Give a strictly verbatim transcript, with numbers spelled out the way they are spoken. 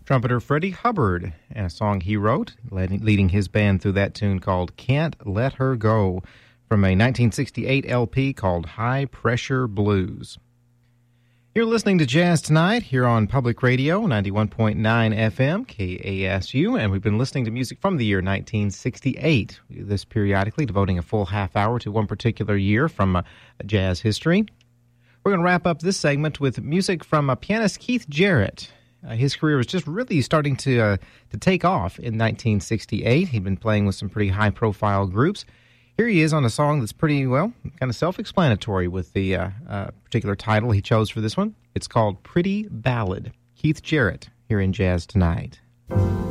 Trumpeter Freddie Hubbard, and a song he wrote, leading his band through that tune called Can't Let Her Go, from a nineteen sixty-eight L P called High Pressure Blues. You're listening to Jazz Tonight here on Public Radio, ninety-one point nine F M, K A S U, and we've been listening to music from the year nineteen sixty-eight. We do this periodically, devoting a full half hour to one particular year from uh, jazz history. We're going to wrap up this segment with music from uh, pianist Keith Jarrett. Uh, his career was just really starting to uh, to take off in nineteen sixty-eight. He'd been playing with some pretty high-profile groups. Here he is on a song that's pretty, well, kind of self-explanatory with the uh, uh, particular title he chose for this one. It's called Pretty Ballad. Keith Jarrett here in Jazz Tonight.